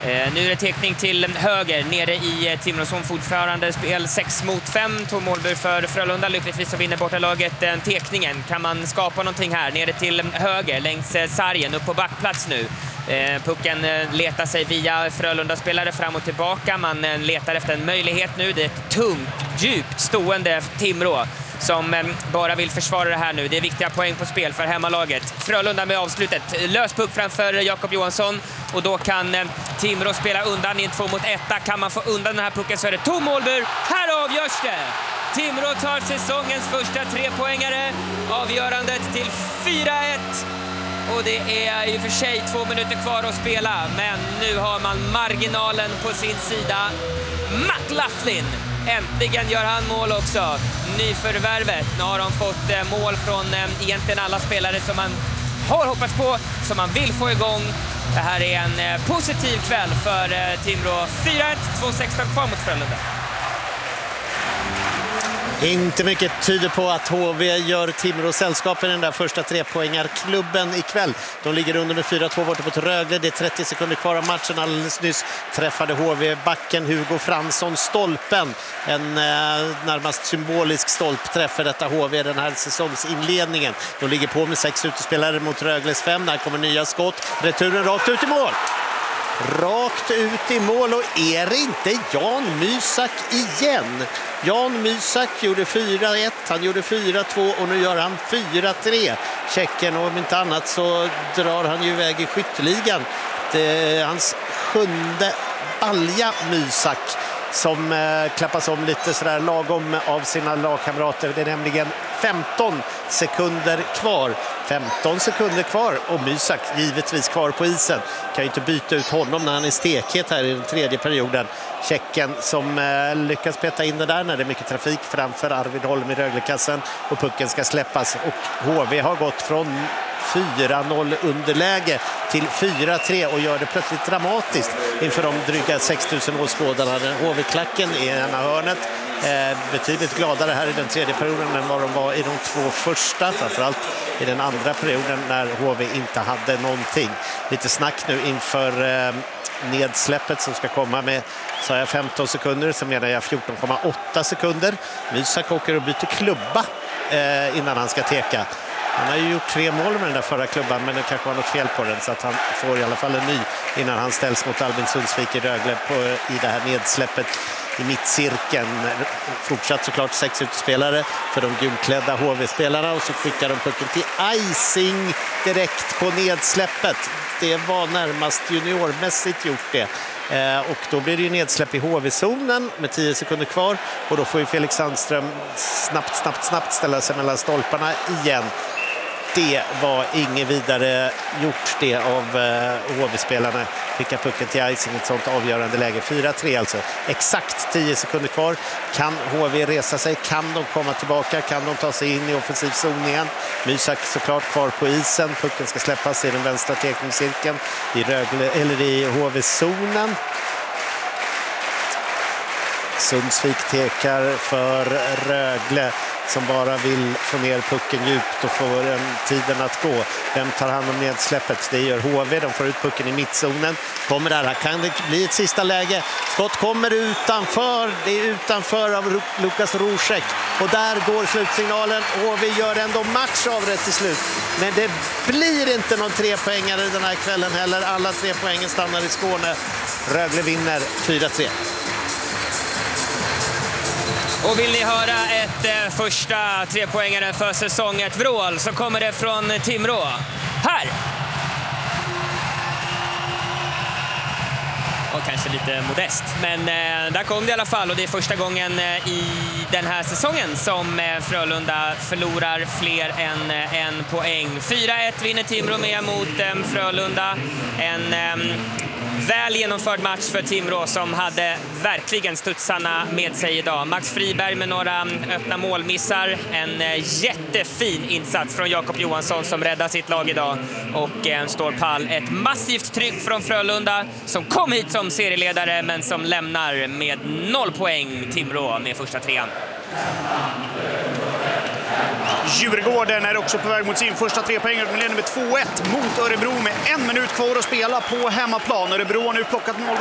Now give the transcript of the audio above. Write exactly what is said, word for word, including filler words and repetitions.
Eh, nu är det tekning till höger nere i Timrås fortfarande spel sex mot fem. Två målbur för Frölunda. Lyckligtvis så vinner bortalaget eh, tekningen. Kan man skapa någonting här nere till höger längs eh, sargen upp på backplats nu. Eh, pucken eh, letar sig via Frölunda-spelare fram och tillbaka. Man eh, letar efter en möjlighet nu. Det är ett tungt, djupt stående Timrå som eh, bara vill försvara det här nu. Det är viktiga poäng på spel för hemmalaget. Frölunda med avslutet. Lös puck framför Jakob Johansson. Och då kan eh, Timrå spela undan i en två mot etta. Kan man få undan den här pucken så är det tom målbur. Här avgörs det! Timrå tar säsongens första trepoängare. Avgörandet till fyra ett. Och det är i och för sig två minuter kvar att spela. Men nu har man marginalen på sin sida. Matt Laughlin. Äntligen gör han mål också. Nyförvärvet. Nu har de fått mål från eh, egentligen alla spelare som man har hoppats på. Som man vill få igång. Det här är en eh, positiv kväll för eh, Timrå. fyra ett, två sexton kvar mot Frölunda. Inte mycket tyder på att H V gör Timrå sällskap i den där första trepoängarklubben ikväll. De ligger under med fyra två borta mot Rögle. Det är trettio sekunder kvar av matchen. Alldeles nyss träffade H V-backen Hugo Fransson stolpen. En eh, närmast symbolisk stolpträff för detta H V den här säsongsinledningen. De ligger på med sex utespelare mot Rögles fem. Där kommer nya skott. Returen rakt ut i mål. Rakt ut i mål och är det inte Jan Mysak igen? Jan Mysak gjorde fyra ett, han gjorde fyra två och nu gör han fyra tre. Tjecken, och om inte annat så drar han ju iväg i skytteligan. Det är hans sjunde balja Mysak som eh, klappas om lite sådär lagom av sina lagkamrater. Det är nämligen femton sekunder kvar. femton sekunder kvar och Mysak givetvis kvar på isen. Kan ju inte byta ut honom när han är stekhet här i den tredje perioden. Tjecken som eh, lyckas peta in det där när det är mycket trafik framför Arvid Holm i Röglekassen och pucken ska släppas. Och H V har gått från fyra noll underläge till fyra tre och gör det plötsligt dramatiskt inför de dryga sex tusen åskådarna. H V-klacken i ena hörnet. Eh, betydligt gladare här i den tredje perioden än vad de var i de två första, framförallt i den andra perioden när H V inte hade någonting. Lite snack nu inför eh, nedsläppet som ska komma med, sa jag femton sekunder, så menar jag fjorton komma åtta sekunder. Mysak åker och byter klubba eh, innan han ska teka. Han har ju gjort tre mål med den där förra klubban, men det kanske var något fel på den så att han får i alla fall en ny innan han ställs mot Albin Sundsvik i Rögle på, i det här nedsläppet i mittcirkeln. Fortsatt såklart sex utspelare för de gulklädda H V-spelarna och så skickar de pucken till icing direkt på nedsläppet. Det var närmast juniormässigt gjort det. Eh, och då blir det ju nedsläpp i H V-zonen med tio sekunder kvar och då får ju Felix Sandström snabbt, snabbt, snabbt ställa sig mellan stolparna igen. Det var inget vidare gjort det av eh, H V-spelarna. Skicka pucken till icing i ett sånt avgörande läge. fyra tre alltså. Exakt tio sekunder kvar. Kan H V resa sig? Kan de komma tillbaka? Kan de ta sig in i offensiv zon igen? Mysak såklart kvar på isen. Pucken ska släppas i den vänstra tekningscirkeln i, Rögle, eller i H V-zonen. Sundsvik tekar för Rögle som bara vill få ner pucken djupt och få en tiden att gå. Vem tar hand om nedsläppet? Det gör H V. De får ut pucken i mittzonen. Kommer där. Här kan det bli ett sista läge. Skott kommer utanför. Det är utanför av Lukas Rosek. Och där går slutsignalen. H V gör ändå match av det till slut. Men det blir inte någon trepoängare den här kvällen heller. Alla tre poängen stannar i Skåne. Rögle vinner fyra tre. Och vill ni höra ett eh, första trepoängare för säsong ett vrål så kommer det från Timrå. Här! Och kanske lite modest, men eh, där kom det i alla fall och det är första gången eh, i den här säsongen som eh, Frölunda förlorar fler än eh, en poäng. fyra ett vinner Timrå med mot eh, Frölunda. En eh, väl genomförd match för Timrå som hade verkligen studsarna med sig idag. Max Friberg med några öppna målmissar. En jättefin insats från Jakob Johansson som räddar sitt lag idag och eh, står pall. Ett massivt tryck från Frölunda som kom hit som serieledare men som lämnar med noll poäng Timrå med första trean. Djurgården är också på väg mot sin första trepoängare. De leder med två ett mot Örebro med en minut kvar att spela på hemmaplan. Örebro har nu plockat mål